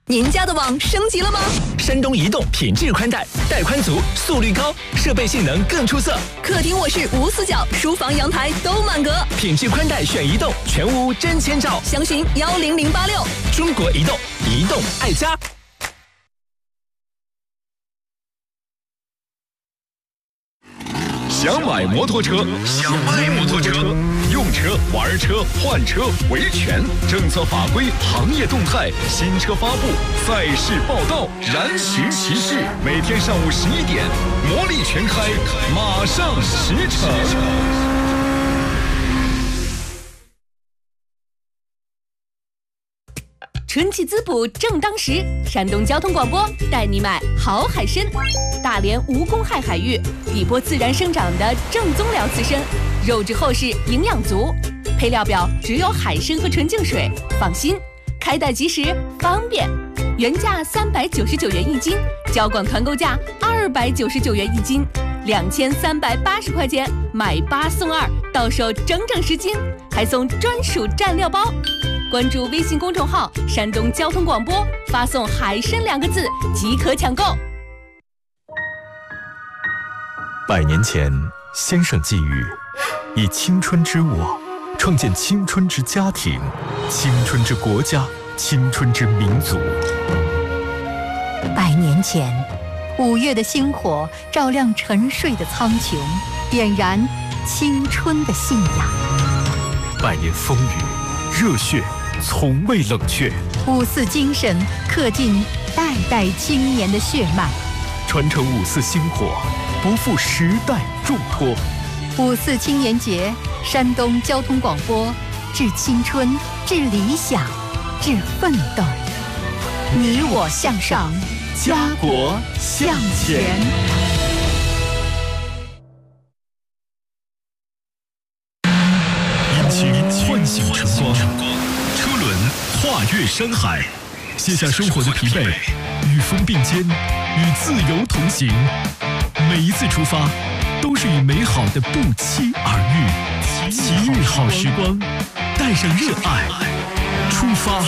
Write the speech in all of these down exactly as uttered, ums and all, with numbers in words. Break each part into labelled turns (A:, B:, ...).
A: 您家的网升级了吗？
B: 山东移动品质宽带，带宽足，速率高，设备性能更出色。
A: 客厅、卧室无死角，书房、阳台都满格。
B: 品质宽带选移动，全屋真千兆。
A: 详询幺零零八六。
B: 中国移动，移动爱家。
C: 想买摩托车，想卖摩托车，用车、玩车、换车、维权，政策法规、行业动态，新车发布，赛事报道，燃情骑士，每天上午十一点，魔力全开，马上驰骋。
A: 春季滋补正当时，山东交通广播带你买好海参，大连无公害海域，底波自然生长的正宗辽刺参，肉质厚实，营养足，配料表只有海参和纯净水，放心，开袋即时，方便。原价三百九十九元一斤，交广团购价二百九十九元一斤，两千三百八十块钱买八送二，到手整整十斤，还送专属蘸料包。关注微信公众号“山东交通广播”，发送“海参”两个字即可抢购。
D: 百年前，先生寄语：以青春之我，创建青春之家庭，青春之国家，青春之民族。
E: 百年前，五月的星火照亮沉睡的苍穹，点燃青春的信仰。
D: 百年风雨，热血从未冷却。
E: 五四精神刻进代代青年的血脉，
D: 传承五四星火，不负时代重托。
E: 五四青年节，山东交通广播致青春，致理想，致奋斗。你我向上，家国向前。
C: 引擎唤醒晨光，车轮跨越山海，卸下生活的疲惫，与风并肩，与自由同行。每一次出发，都是与美好的不期而遇。奇遇好时光，带上热爱，出发。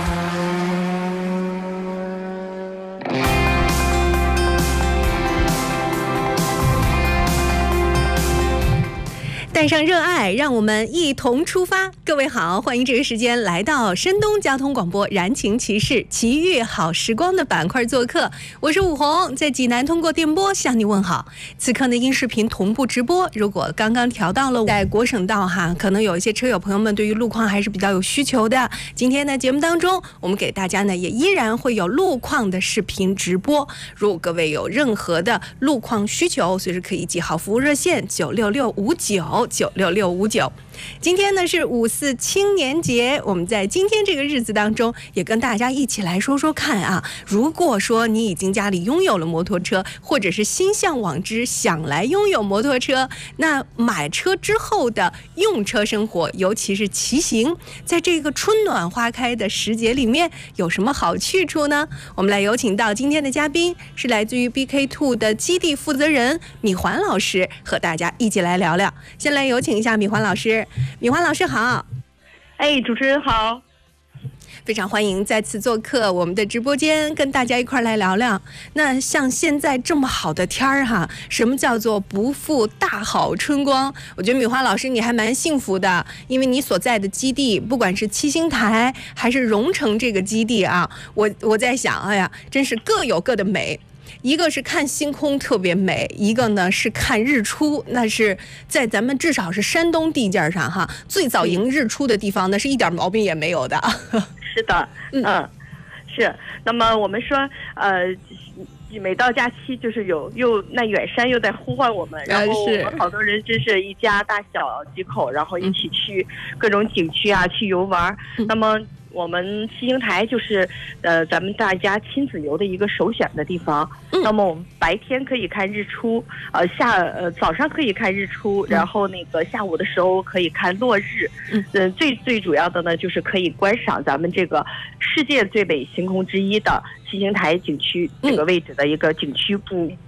F: 带上热爱，让我们一同出发。各位好，欢迎这个时间来到山东交通广播燃情骑士奇遇好时光的板块做客，我是武红，在济南通过电波向你问好。此刻呢，音视频同步直播，如果刚刚调到了在国省道哈，可能有一些车友朋友们对于路况还是比较有需求的。今天呢，节目当中我们给大家呢也依然会有路况的视频直播，如果各位有任何的路况需求，随时可以记好服务热线九六六五九九六六五九。今天呢是五四青年节，我们在今天这个日子当中，也跟大家一起来说说看啊。如果说你已经家里拥有了摩托车，或者是心向往之想来拥有摩托车，那买车之后的用车生活，尤其是骑行，在这个春暖花开的时节里面，有什么好去处呢？我们来有请到今天的嘉宾，是来自于 B K 二 的基地负责人米环老师，和大家一起来聊聊。先来有请一下米环老师。米环老师好。
G: 哎，主持人好，
F: 非常欢迎再次做客我们的直播间，跟大家一块来聊聊。那像现在这么好的天儿哈，什么叫做不负大好春光？我觉得米花老师你还蛮幸福的，因为你所在的基地，不管是七星台还是荣成这个基地啊，我我在想，哎呀，真是各有各的美。一个是看星空特别美，一个呢是看日出，那是在咱们至少是山东地界上哈，最早迎日出的地方，那是一点毛病也没有的。
G: 是的，嗯，嗯是。那么我们说，呃，每到假期就是有又那远山又在呼唤我们，然后我们好多人真是一家大小几口，然后一起去各种景区啊，去游玩。嗯、那么。我们七星台就是，呃，咱们大家亲子游的一个首选的地方。嗯、那么我们白天可以看日出，呃，下呃早上可以看日出，然后那个下午的时候可以看落日。嗯，呃、最最主要的呢，就是可以观赏咱们这个世界最美星空之一的七星台景区这个位置的一个景区布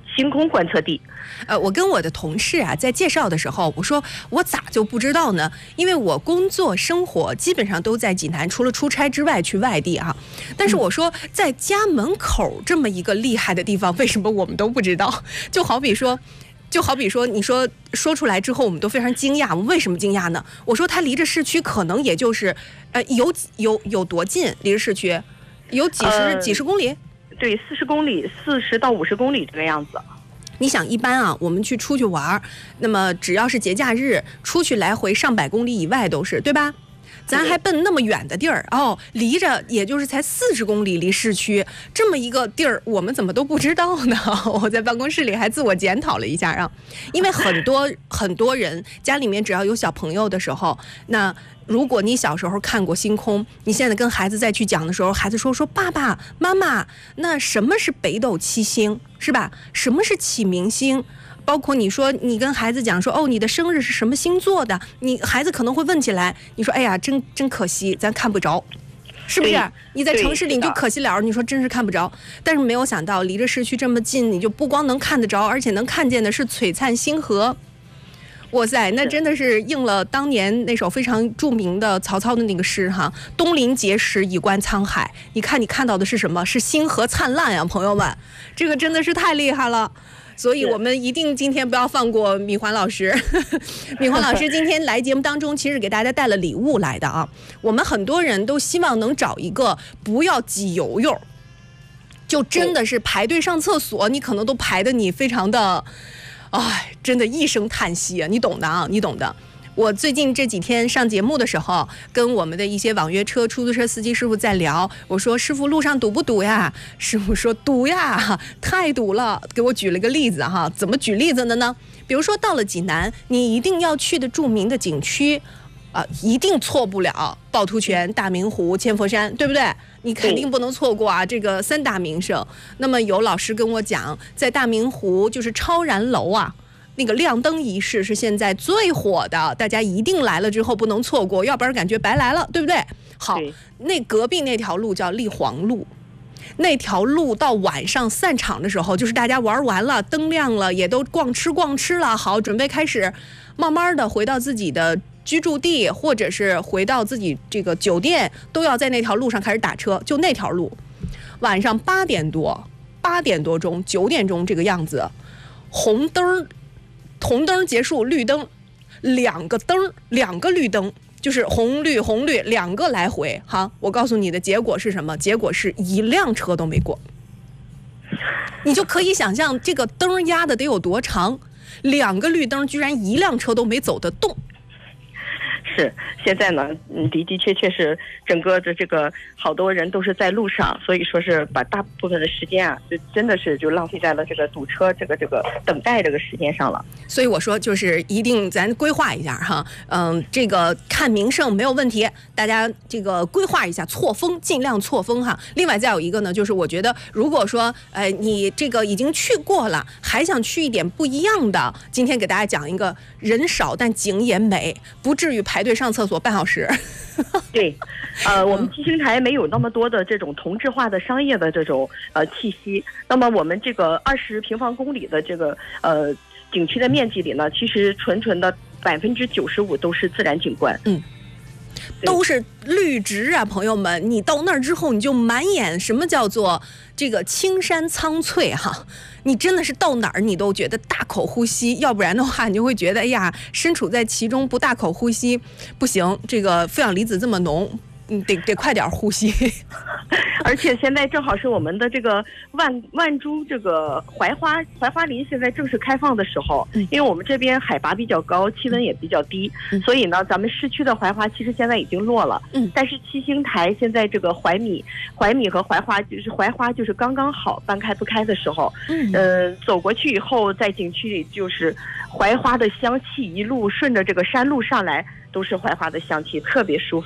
G: 星空观测地。
F: 呃，我跟我的同事啊在介绍的时候，我说我咋就不知道呢？因为我工作生活基本上都在济南，除了出差之外去外地啊。但是我说在家门口这么一个厉害的地方，为什么我们都不知道？就好比说。就好比说，你说说出来之后，我们都非常惊讶。我们为什么惊讶呢？我说它离着市区可能也就是，呃，有有有多近？离着市区有几十、呃、几十公里？
G: 对，四十公里，四十到五十公里这个样子。
F: 你想，一般啊，我们去出去玩，那么只要是节假日，出去来回上百公里以外都是，对吧？咱还奔那么远的地儿哦，离着也就是才四十公里离市区这么一个地儿，我们怎么都不知道呢？我在办公室里还自我检讨了一下啊，因为很多很多人家里面只要有小朋友的时候，那如果你小时候看过星空，你现在跟孩子再去讲的时候，孩子说说爸爸妈妈，那什么是北斗七星是吧？什么是启明星？包括你说你跟孩子讲说哦，你的生日是什么星座的，你孩子可能会问起来，你说哎呀真真可惜咱看不着，是不是？你在城市里你就可惜了，你说真是看不着。但是没有想到离着市区这么近，你就不光能看得着，而且能看见的是璀璨星河。哇塞，那真的是应了当年那首非常著名的曹操的那个诗哈，东临碣石，以观沧海。你看你看到的是什么？是星河灿烂呀，朋友们，这个真的是太厉害了。所以我们一定今天不要放过米环老师。米环老师今天来节目当中，其实给大家带了礼物来的啊。我们很多人都希望能找一个不要挤油油，就真的是排队上厕所，你可能都排的你非常的，哎，真的一声叹息啊，你懂的啊，你懂的。我最近这几天上节目的时候，跟我们的一些网约车、出租车司机师傅在聊，我说师傅路上堵不堵呀？师傅说堵呀，太堵了。给我举了个例子哈，怎么举例子的呢？比如说到了济南，你一定要去的著名的景区，啊、呃，一定错不了趵突泉、大明湖、千佛山，对不对？你肯定不能错过啊，这个三大名胜。那么有老师跟我讲，在大明湖就是超然楼啊。那个亮灯仪式是现在最火的，大家一定来了之后不能错过，要不然感觉白来了，对不对？好，那隔壁那条路叫立黄路，那条路到晚上散场的时候，就是大家玩完了，灯亮了，也都逛吃逛吃了，好，准备开始慢慢的回到自己的居住地，或者是回到自己这个酒店，都要在那条路上开始打车。就那条路，晚上八点多、八点多钟、九点钟这个样子，红灯。红灯结束，绿灯，两个灯，两个绿灯，就是红绿红绿两个来回哈。我告诉你的结果是什么？结果是一辆车都没过。你就可以想象这个灯压的得有多长，两个绿灯居然一辆车都没走得动。
G: 是，现在呢，嗯，的的确确是整个的这个好多人都是在路上，所以说是把大部分的时间啊，就真的是就浪费在了这个堵车、这个这个等待这个时间上了。
F: 所以我说，就是一定咱规划一下哈，嗯，这个看名胜没有问题，大家这个规划一下，错峰尽量错峰哈。另外再有一个呢，就是我觉得如果说，呃，你这个已经去过了，还想去一点不一样的，今天给大家讲一个人少但景也美，不至于排队上厕所半小时。
G: 对，呃，我们七星台没有那么多的这种同质化的商业的这种呃气息。那么我们这个二十平方公里的这个呃景区的面积里呢，其实纯纯的百分之九十五都是自然景观。嗯。
F: 都是绿植啊，朋友们，你到那儿之后，你就满眼什么叫做这个青山苍翠哈，你真的是到哪儿你都觉得大口呼吸，要不然的话你就会觉得哎呀，身处在其中不大口呼吸不行，这个负氧离子这么浓，你得得快点呼吸。
G: 而且现在正好是我们的这个万万株这个槐花槐花林现在正式开放的时候，因为我们这边海拔比较高，气温也比较低，所以呢，咱们市区的槐花其实现在已经落了。嗯，但是七星台现在这个槐米、槐米和槐花就是槐花就是刚刚好半开不开的时候。嗯，呃，走过去以后，在景区里就是槐花的香气一路顺着这个山路上来，都是槐花的香气，特别舒服。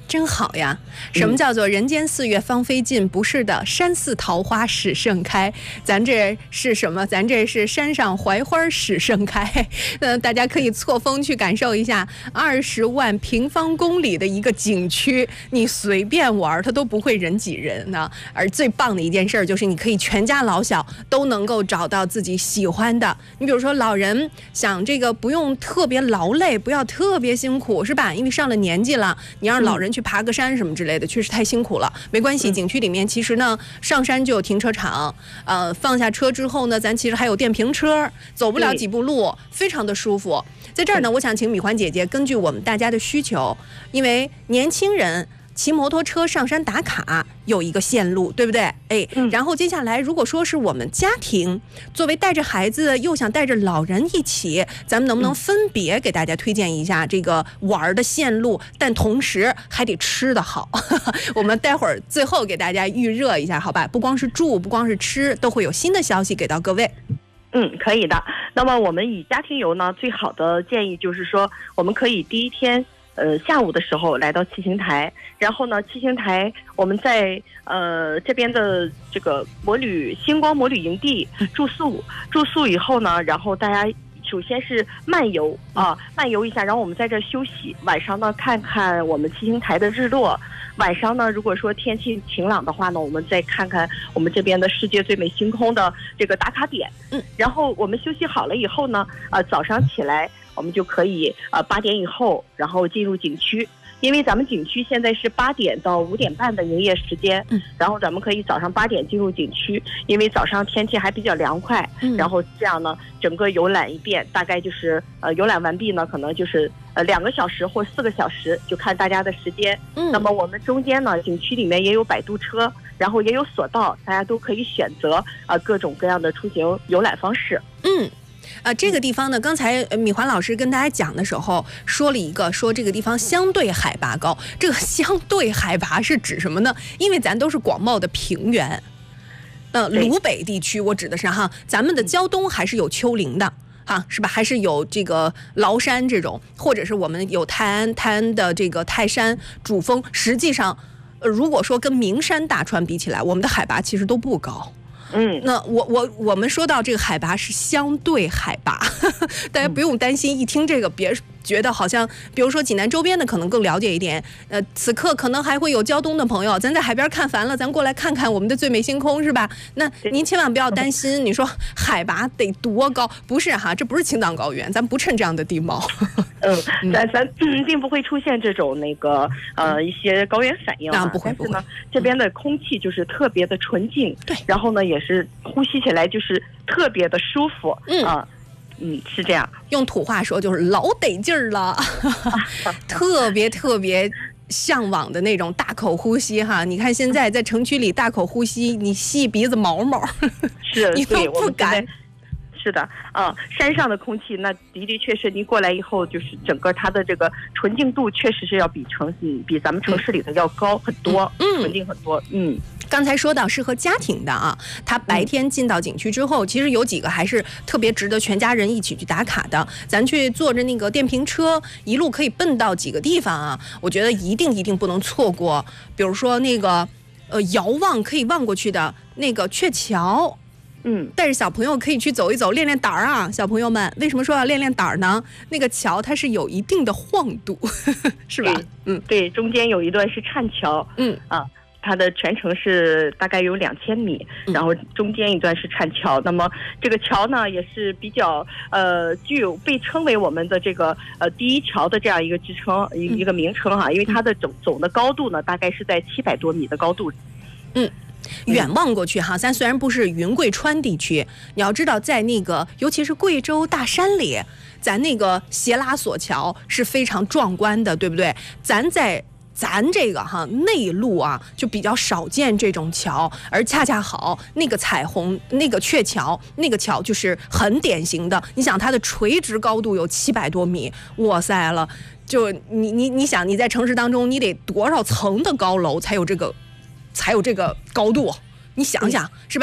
F: 真好呀！什么叫做人间四月芳菲尽？不是的，山寺桃花始盛开。咱这是什么？咱这是山上槐花始盛开。呃，大家可以错峰去感受一下二十万平方公里的一个景区，你随便玩它都不会人挤人呢。而最棒的一件事就是你可以全家老小都能够找到自己喜欢的。你比如说老人想这个不用特别劳累，不要特别辛苦，是吧？因为上了年纪了，你让老人去爬个山什么之类的，确实太辛苦了。没关系，景区里面其实呢，上山就有停车场，呃，放下车之后呢，咱其实还有电瓶车，走不了几步路，非常的舒服。在这儿呢，我想请米环姐姐根据我们大家的需求，因为年轻人骑摩托车上山打卡有一个线路，对不对？哎，嗯、然后接下来如果说是我们家庭作为带着孩子又想带着老人一起，咱们能不能分别给大家推荐一下这个玩的线路，但同时还得吃得好。我们待会儿最后给大家预热一下，好吧？不光是住，不光是吃，都会有新的消息给到各位。
G: 嗯，可以的。那么我们以家庭游呢，最好的建议就是说，我们可以第一天呃下午的时候来到七星台，然后呢，七星台我们在呃这边的这个摩旅星光摩旅营地住宿，住宿以后呢，然后大家首先是漫游啊，漫游一下，然后我们在这休息。晚上呢，看看我们七星台的日落。晚上呢，如果说天气晴朗的话呢，我们再看看我们这边的世界最美星空的这个打卡点。嗯，然后我们休息好了以后呢，呃，早上起来我们就可以呃八点以后，然后进入景区。因为咱们景区现在是八点到五点半的营业时间，嗯，然后咱们可以早上八点进入景区，因为早上天气还比较凉快，嗯，然后这样呢，整个游览一遍，大概就是呃游览完毕呢，可能就是呃两个小时或四个小时，就看大家的时间。嗯，那么我们中间呢，景区里面也有摆渡车，然后也有索道，大家都可以选择啊、呃、各种各样的出行游览方式。
F: 嗯。呃，这个地方呢，刚才米环老师跟大家讲的时候说了一个，说这个地方相对海拔高。这个相对海拔是指什么呢？因为咱都是广袤的平原，呃，鲁北地区我指的是哈，咱们的胶东还是有丘陵的。哈，是吧？还是有这个崂山这种，或者是我们有泰安，泰安的这个泰山主峰。实际上，呃，如果说跟名山大川比起来，我们的海拔其实都不高。嗯，那我我我们说到这个海拔是相对海拔，大家不用担心，一听这个别觉得好像，比如说济南周边的可能更了解一点。呃，此刻可能还会有胶东的朋友，咱在海边看烦了，咱过来看看我们的最美星空，是吧？那您千万不要担心，你说海拔得多高？不是哈，这不是青藏高原，咱不趁这样的地貌。
G: 嗯，咱咱并不会出现这种那个呃一些高原反应啊，
F: 不会不会。
G: 这边的空气就是特别的纯净，
F: 对，
G: 然后呢也是呼吸起来就是特别的舒服，嗯啊。嗯，是这样。
F: 用土话说就是老得劲儿了，特别特别向往的那种大口呼吸哈。你看现在在城区里大口呼吸，你吸鼻子毛毛，
G: 是，
F: 你都不敢。
G: 是的，啊、嗯，山上的空气那的的确确，您过来以后，就是整个它的这个纯净度确实是要比城嗯比咱们城市里的要高很多，嗯，纯净很多，嗯。
F: 刚才说到适合家庭的啊，他白天进到景区之后，其实有几个还是特别值得全家人一起去打卡的。咱去坐着那个电瓶车，一路可以奔到几个地方啊，我觉得一定一定不能错过。比如说那个呃遥望可以望过去的那个鹊桥。嗯，带着小朋友可以去走一走，练练胆儿啊，小朋友们。为什么说要练练胆儿呢？那个桥它是有一定的晃度，是吧？
G: 嗯，对，中间有一段是栈桥，嗯啊。它的全程是大概有两千米，然后中间一段是栈桥。那么这个桥呢，也是比较呃具有被称为我们的这个呃第一桥的这样一个支撑一一个名称哈，因为它的总总的高度呢，大概是在七百多米的高度。
F: 嗯。远望过去哈，咱虽然不是云贵川地区，你要知道，在那个尤其是贵州大山里，咱那个斜拉索桥是非常壮观的，对不对？咱在。咱这个哈内陆啊，就比较少见这种桥，而恰恰好那个彩虹那个鹊桥那个桥就是很典型的。你想它的垂直高度有七百多米，哇塞了！就你你你想你在城市当中，你得多少层的高楼才有这个才有这个高度？你想想是吧？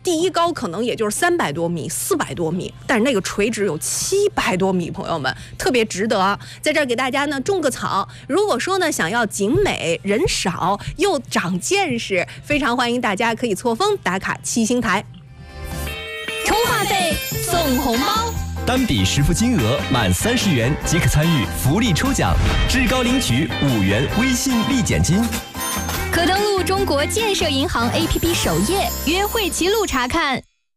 F: 第一高可能也就是三百多米、四百多米，但是那个垂直有七百多米，朋友们特别值得。在这儿给大家呢种个草。如果说呢想要景美、人少又长见识，非常欢迎大家可以错峰打卡七星台。
A: 充话费送红包，
H: 单笔实付金额满三十元即可参与福利抽奖，至高领取五元微信立减金。
A: 可登录中国建设银行 A P P 首页约会齐录查看。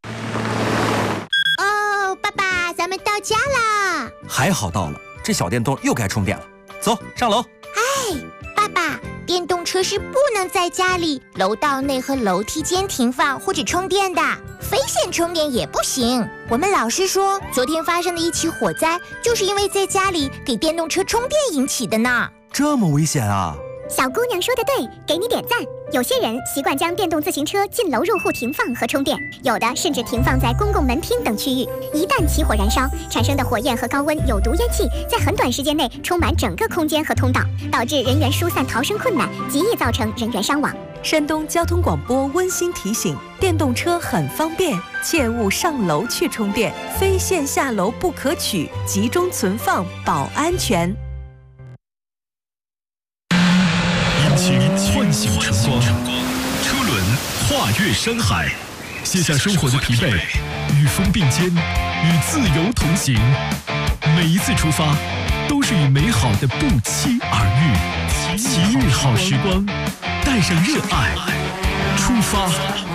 I: 哦，爸爸，咱们到家啦！
J: 还好到了，这小电动又该充电了。走，上楼。
I: 哎，爸爸，电动车是不能在家里、楼道内和楼梯间停放或者充电的，非线充电也不行。我们老师说，昨天发生的一起火灾，就是因为在家里给电动车充电引起的呢。
J: 这么危险啊！
K: 小姑娘说的对，给你点赞。有些人习惯将电动自行车进楼入户停放和充电，有的甚至停放在公共门厅等区域。一旦起火燃烧，产生的火焰和高温有毒烟气在很短时间内充满整个空间和通道，导致人员疏散逃生困难，极易造成人员伤亡。
E: 山东交通广播温馨提醒：电动车很方便，切勿上楼去充电，非线下楼不可取，集中存放保安全。
C: 引擎唤醒晨光，车轮跨越山海，卸下生活的疲惫，与风并肩，与自由同行。每一次出发，都是与美好的不期而遇。奇遇好时光，带上热爱，出发。